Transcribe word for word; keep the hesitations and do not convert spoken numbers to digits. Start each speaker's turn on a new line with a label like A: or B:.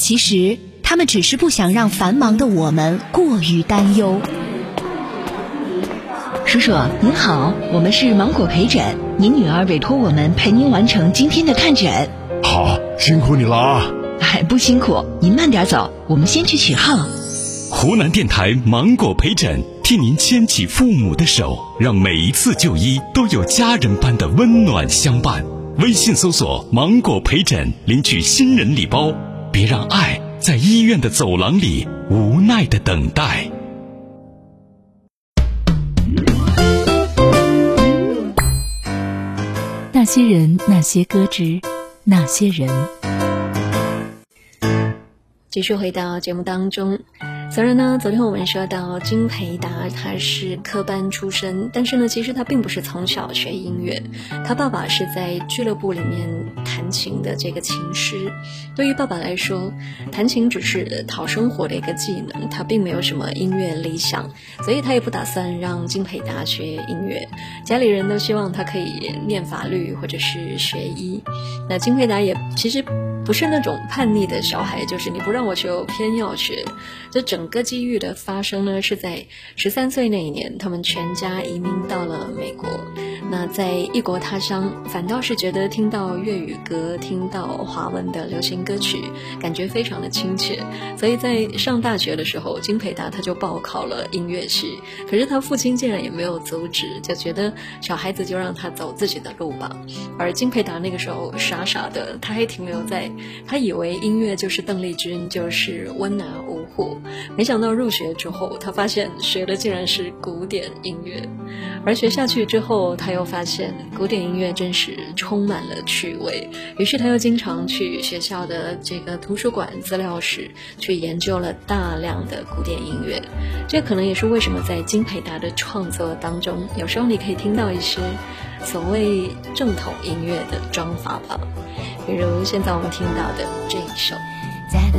A: 其实他们只是不想让繁忙的我们过于担忧。
B: 叔叔您好，我们是芒果陪诊，您女儿委托我们陪您完成今天的看诊。
C: 好，辛苦你了啊。
B: 哎，不辛苦，您慢点走，我们先去取号。
D: 湖南电台芒果陪诊，替您牵起父母的手，让每一次就医都有家人般的温暖相伴。微信搜索芒果陪诊，领取新人礼包，别让爱在医院的走廊里无奈的等待。
E: 那些人，那些歌之那些人。
F: 继续回到节目当中，虽然呢昨天我们说到金培达他是科班出身，但是呢其实他并不是从小学音乐，他爸爸是在俱乐部里面弹琴的这个琴师。对于爸爸来说，弹琴只是讨生活的一个技能，他并没有什么音乐理想，所以他也不打算让金培达学音乐。家里人都希望他可以念法律或者是学医。那金培达也其实不是那种叛逆的小孩，就是你不让我学我偏要学。这整个机遇的发生呢，是在十三岁那一年，他们全家移民到了美国。那在异国他乡，反倒是觉得听到粤语歌，听到华文的流行歌曲，感觉非常的亲切。所以在上大学的时候，金培达他就报考了音乐系，可是他父亲竟然也没有阻止，就觉得小孩子就让他走自己的路吧。而金培达那个时候傻傻的，他还停留在他以为音乐就是邓丽君，就是温拿五虎，没想到入学之后，他发现学的竟然是古典音乐。而学下去之后，他又发现古典音乐真是充满了趣味，于是他又经常去学校的这个图书馆资料室去研究了大量的古典音乐。这可能也是为什么在金培达的创作当中，有时候你可以听到一些所谓正统音乐的装法吧，比如现在我们听到的这一首。